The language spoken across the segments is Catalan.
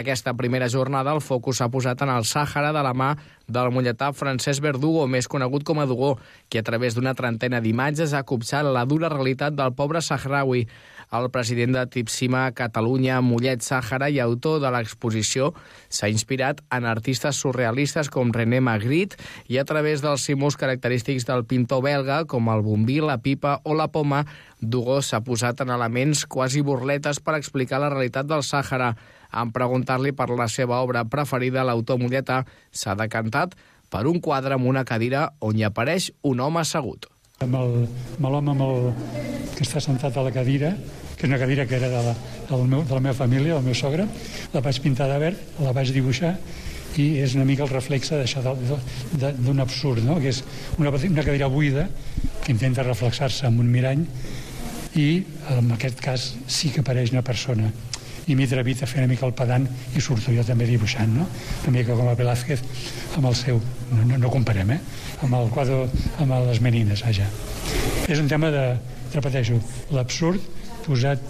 Aquesta primera jornada el focus s'ha posat en el Sàhara de la mà del molletà Francesc Verdugo, més conegut com a Dugó, qui a través d'una trentena d'imatges ha copsat la dura realitat del poble saharaui. El president de Tipsima Catalunya, Mollet Sàhara, i autor de l'exposició, s'ha inspirat en artistes surrealistes com René Magritte i a través dels símbols característics del pintor belga, com el bombí, la pipa o la poma, Dugó s'ha posat en elements quasi burletes per explicar la realitat del Sàhara. En preguntar-li per la seva obra preferida, l'autor molletà s'ha decantat per un quadre amb una cadira on hi apareix un home assegut. Amb l'home que està sentat a la cadira, que és una cadira que era de la meva família, del meu sogre, la vaig pintar de verd, la vaig dibuixar, i és una mica el reflexe d'això d'un absurd, no? Que és una cadira buida que intenta reflexar-se amb un mirall, i en aquest cas sí que apareix una persona, i m'he atrevit a fer una mica el pedant i surto jo també dibuixant, no? Una mica com a Velázquez amb el seu, no comparem, amb el quadre, amb les menines, vaja. És un tema de, repeteixo, l'absurd posat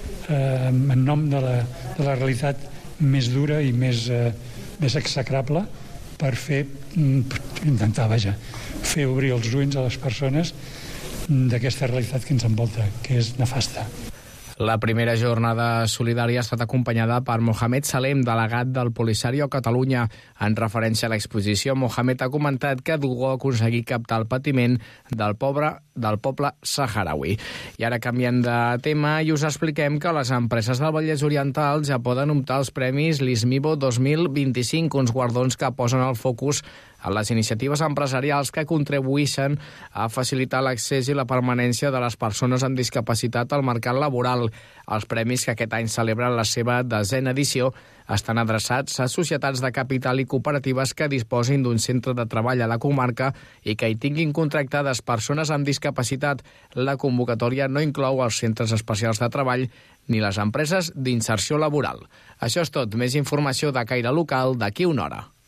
en nom de la realitat més dura i més execrable per intentar, vaja, fer obrir els ulls a les persones d'aquesta realitat que ens envolta, que és nefasta. La primera jornada solidària ha estat acompanyada per Mohamed Salem, delegat del Polisario a Catalunya. En referència a l'exposició, Mohamed ha comentat que Dugó ha aconseguit captar el patiment del poble saharaui. I ara canviem de tema i us expliquem que les empreses del Vallès Oriental ja poden optar als premis l'ISMIBO 2025, uns guardons que posen el focus a les iniciatives empresarials que contribueixen a facilitar l'accés i la permanència de les persones amb discapacitat al mercat laboral. Els premis, que aquest any celebren la seva 10a edició, estan adreçats a societats de capital i cooperatives que disposin d'un centre de treball a la comarca i que hi tinguin contractades persones amb discapacitat. La convocatòria no inclou els centres especials de treball ni les empreses d'inserció laboral. Això és tot. Més informació de caire local d'aquí una hora.